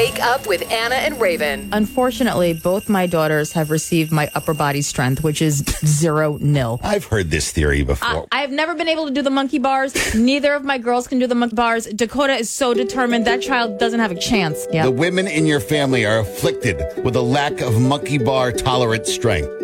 Wake Up with Anna and Raven. Unfortunately, both my daughters have received my upper body strength, which is 0-0. I've heard this theory before. I've never been able to do the monkey bars. Neither of my girls can do the monkey bars. Dakota is so determined that child doesn't have a chance. The women in your family are afflicted with a lack of monkey bar tolerant strength.